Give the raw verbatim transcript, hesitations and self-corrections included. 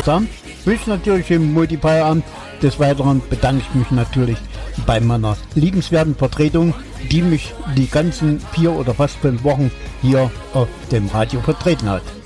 sagen, wünsche ich natürlich im Multiplayer-Abend. Des Weiteren bedanke ich mich natürlich bei meiner liebenswerten Vertretung, die mich die ganzen vier oder fast fünf Wochen hier auf dem Radio vertreten hat.